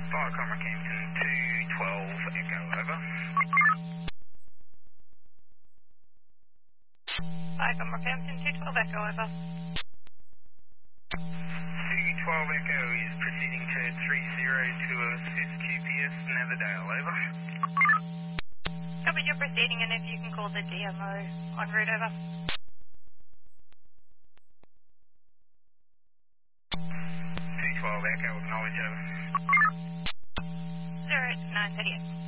Fire Comrade Campton 212 Echo, over. Fire Comrade Campton 212 Echo, over. 212 Echo is proceeding to 30 to assist QPS Neverdale, over. Copy, you're proceeding, and if you can call the DMO en route, over. 212 Echo, acknowledge, over. 0938.